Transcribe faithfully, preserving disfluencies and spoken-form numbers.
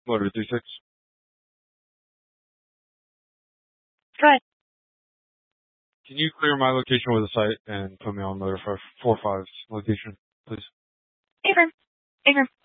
Motor three six. Go ahead. Can you clear my location with a site and put me on motor four five's location, please? Affirm. Affirm.